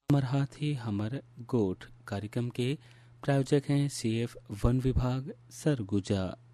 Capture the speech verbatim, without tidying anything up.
हमर हाथी हमर गोठ कार्यक्रम के प्रायोजक हैं सी एफ वन विभाग सरगुजा।